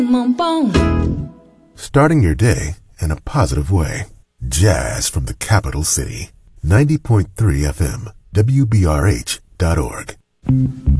Starting your day in a positive way. Jazz from the capital city. 90.3 FM, WBRH.org.